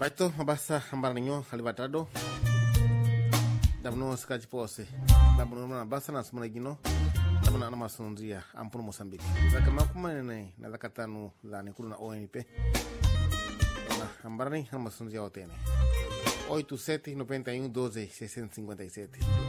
Baito mabasa ambaranyo alibatado. Damno skaji pose. Damno na basa na sumana gino. Damno na masunzia ampuno Mozambique. Zaka makumane na zakatanu la nikuru na ONP. Na ambarani na masunzia otene. 87 91 12 657.